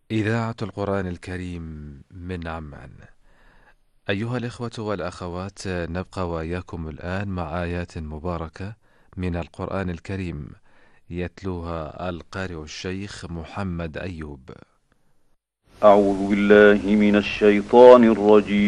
إذاعة القرآن الكريم من عمان. أيها الإخوة والأخوات، نبقى وإياكم الآن مع آيات مباركة من القرآن الكريم يتلوها القارئ الشيخ محمد أيوب. أعوذ بالله من الشيطان الرجيم.